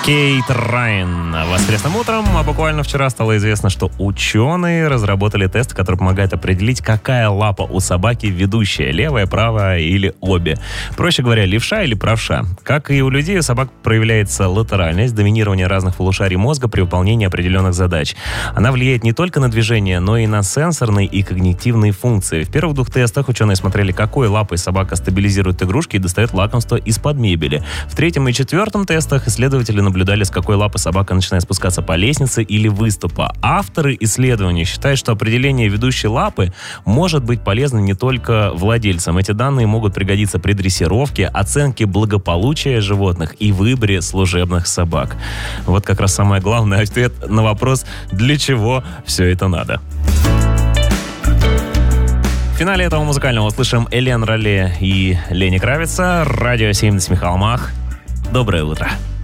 Кейт Райан. Воскресным утром, а буквально вчера стало известно, что ученые разработали тест, который помогает определить, какая лапа у собаки ведущая, левая, правая или обе. Проще говоря, левша или правша. Как и у людей, у собак проявляется латеральность, доминирование разных полушарий мозга при выполнении определенных задач. Она влияет не только на движение, но и на сенсорные и когнитивные функции. В первых двух тестах ученые смотрели, какой лапой собака стабилизирует игрушки и достает лакомство из-под мебели. В третьем и четвертом тестах исследователи наблюдали, с какой лапы собака начинает спускаться по лестнице или выступа. Авторы исследования считают, что определение ведущей лапы может быть полезно не только владельцам. Эти данные могут пригодиться при дрессировке, оценке благополучия животных и выборе служебных собак. Вот как раз самый главный ответ на вопрос, для чего все это надо. В финале этого музыкального услышим Элен Роле и Лени Кравица. Радио 70 Михаил Мах. Доброе утро.